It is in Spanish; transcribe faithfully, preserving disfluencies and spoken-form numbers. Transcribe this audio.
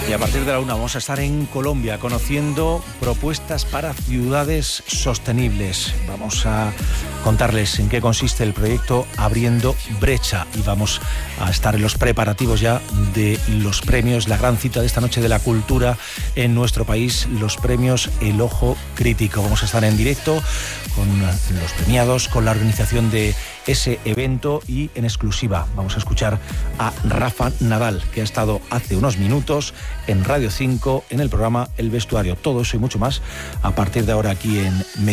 Y a partir de la una vamos a estar en Colombia conociendo propuestas para ciudades sostenibles. Vamos a contarles en qué consiste el proyecto Abriendo Brecha y vamos a estar en los preparativos ya de los premios, la gran cita de esta noche de la cultura en nuestro país, los premios El Ojo Crítico. Vamos a estar en directo con los premiados, con la organización de ese evento y en exclusiva vamos a escuchar a Rafa Nadal, que ha estado hace unos minutos en Radio cinco en el programa El Vestuario. Todo eso y mucho más a partir de ahora aquí en Mediodía.